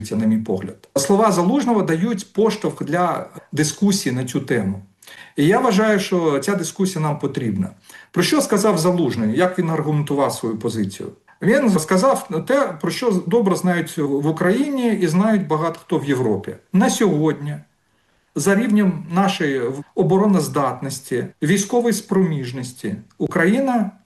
на мій погляд. Слова Залужного дають поштовх для дискусії на цю тему. І я вважаю, що ця дискусія нам потрібна. Про що сказав Залужний? Як він аргументував свою позицію? Він сказав те, про що добре знають в Україні і знають багато хто в Європі. На сьогодні, за рівнем нашої обороноздатності, військової спроміжності, Україна